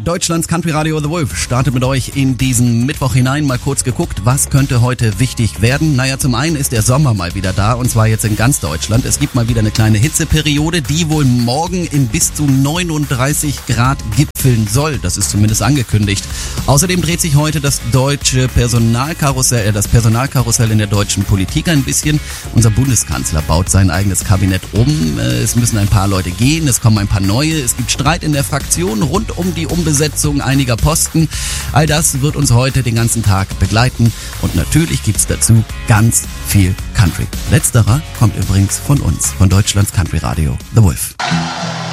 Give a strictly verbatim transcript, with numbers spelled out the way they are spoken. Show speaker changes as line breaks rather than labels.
Deutschlands Country Radio The Wolf startet mit euch in diesen Mittwoch hinein. Mal kurz geguckt, was könnte heute wichtig werden. Naja, zum einen ist der Sommer mal wieder da und zwar jetzt in ganz Deutschland. Es gibt mal wieder eine kleine Hitzeperiode, die wohl morgen in bis zu neununddreißig Grad gipfeln soll. Das ist zumindest angekündigt. Außerdem dreht sich heute das deutsche Personalkarussell, äh, das Personalkarussell in der deutschen Politik ein bisschen. Unser Bundeskanzler baut sein eigenes Kabinett um. Es müssen ein paar Leute gehen, es kommen ein paar neue. Es gibt Streit in der Fraktion rund um die Umbesetzung einiger Posten. All das wird uns heute den ganzen Tag begleiten und natürlich gibt's dazu ganz viel Country. Letzterer kommt übrigens von uns, von Deutschlands Country Radio The Wolf.